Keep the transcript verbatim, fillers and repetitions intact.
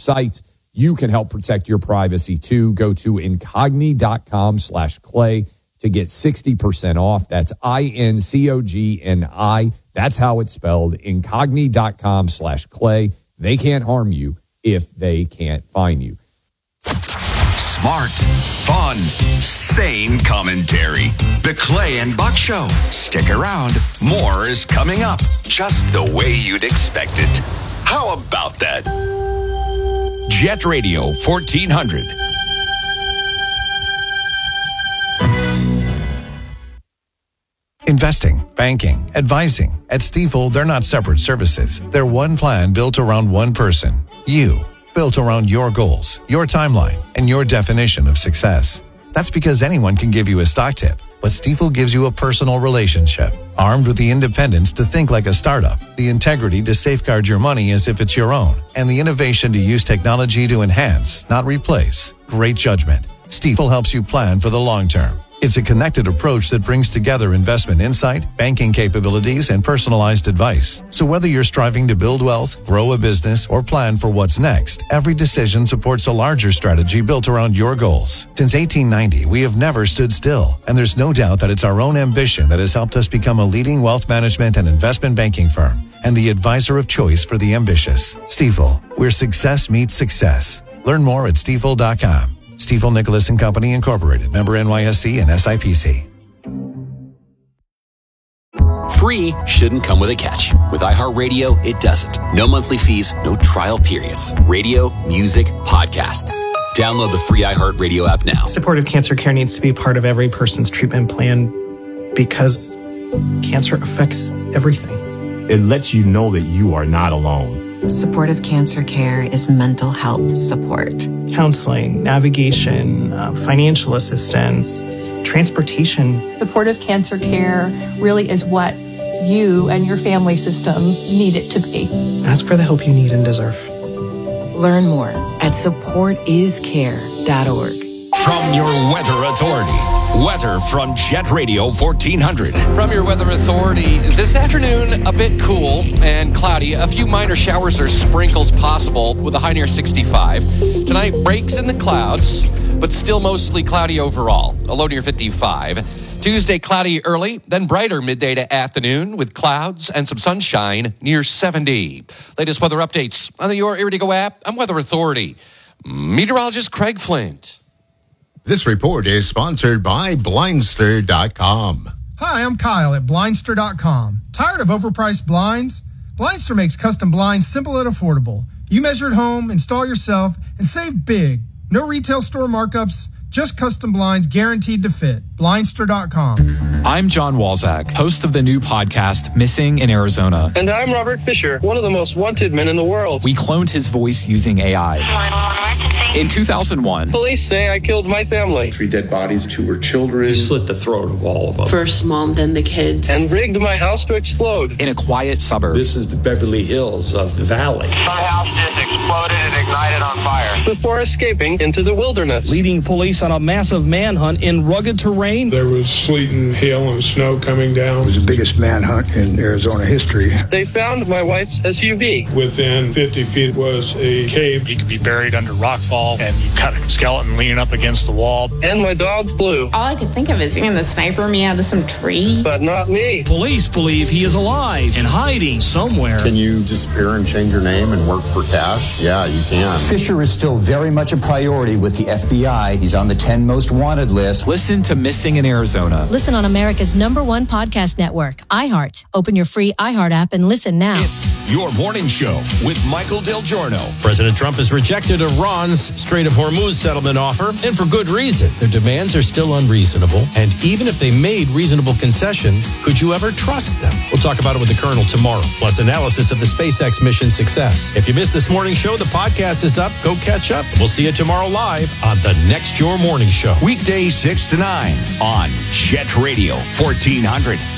site. You can help protect your privacy too. Go to incogni.com slash clay to get sixty percent off. That's I N C O G N I. That's how it's spelled. Incogni.com slash clay. They can't harm you if they can't find you. Smart, fun, sane commentary. The Clay and Buck Show. Stick around. More is coming up, just the way you'd expect it. How about that? Jet Radio fourteen hundred. Investing, banking, advising. At Stifel, they're not separate services. They're one plan built around one person. You. Built around your goals, your timeline, and your definition of success. That's because anyone can give you a stock tip, but Stifel gives you a personal relationship, armed with the independence to think like a startup, the integrity to safeguard your money as if it's your own, and the innovation to use technology to enhance, not replace. Great judgment. Stifel helps you plan for the long term. It's a connected approach that brings together investment insight, banking capabilities, and personalized advice. So whether you're striving to build wealth, grow a business, or plan for what's next, every decision supports a larger strategy built around your goals. Since eighteen ninety, we have never stood still, and there's no doubt that it's our own ambition that has helped us become a leading wealth management and investment banking firm, and the advisor of choice for the ambitious. Stifel, where success meets success. Learn more at stifel dot com. Stifel Nicholas and Company Incorporated, member N Y S C and S I P C. Free shouldn't come with a catch. With iHeartRadio, it doesn't. No monthly fees, no trial periods. Radio, music, podcasts. Download the free iHeartRadio app now. Supportive cancer care needs to be part of every person's treatment plan because cancer affects everything. It lets you know that you are not alone. Supportive cancer care is mental health support. Counseling, navigation, uh, financial assistance, transportation. Supportive cancer care really is what you and your family system need it to be. Ask for the help you need and deserve. Learn more at support is care dot org. From your Weather Authority. Weather from Jet Radio fourteen hundred. From your Weather Authority, this afternoon a bit cool and cloudy. A few minor showers or sprinkles possible with a high near sixty-five. Tonight, breaks in the clouds, but still mostly cloudy overall. A low near fifty-five. Tuesday, cloudy early, then brighter midday to afternoon with clouds and some sunshine near seventy. Latest weather updates on the Your Iridigo app. I'm Weather Authority meteorologist Craig Flint. This report is sponsored by Blindster dot com. Hi, I'm Kyle at Blindster dot com. Tired of overpriced blinds? Blindster makes custom blinds simple and affordable. You measure at home, install yourself, and save big. No retail store markups, just custom blinds guaranteed to fit. Blindster dot com. I'm John Walzak, host of the new podcast, Missing in Arizona. And I'm Robert Fisher, one of the most wanted men in the world. We cloned his voice using A I. In two thousand one, police say I killed my family. Three dead bodies, two were children. He slit the throat of all of them. First mom, then the kids. And rigged my house to explode. In a quiet suburb. This is the Beverly Hills of the valley. My house just exploded and ignited on fire. Before escaping into the wilderness. Leading police on a massive manhunt in rugged terrain. There was sleet and hail and snow coming down. It was the biggest manhunt in Arizona history. They found my wife's S U V. Within fifty feet was a cave. You could be buried under rockfall, and you got a skeleton leaning up against the wall. And my dog Blue. All I could think of is going to sniper me out of some tree. But not me. Police believe he is alive and hiding somewhere. Can you disappear and change your name and work for cash? Yeah, you can. Fisher is still very much a priority with the F B I. He's on the ten most wanted list. Listen to Missing in Arizona. Listen on America's number one podcast network, iHeart. Open your free iHeart app and listen now. It's Your Morning Show with Michael Del Giorno. President Trump has rejected Iran's Strait of Hormuz settlement offer, and for good reason. Their demands are still unreasonable, and even if they made reasonable concessions, could you ever trust them? We'll talk about it with the Colonel tomorrow, plus analysis of the SpaceX mission success. If you missed this morning's show, the podcast is up. Go catch up. We'll see you tomorrow live on the next Your Morning Show. Weekdays six to nine on Jet Radio fourteen hundred.